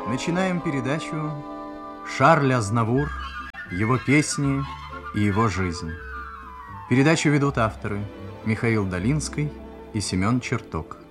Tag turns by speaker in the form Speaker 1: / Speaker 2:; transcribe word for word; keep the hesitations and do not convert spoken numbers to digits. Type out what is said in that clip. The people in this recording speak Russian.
Speaker 1: Начинаем передачу «Шарль Азнавур, его песни и его жизнь». Передачу ведут авторы Михаил Долинский и Семен Черток.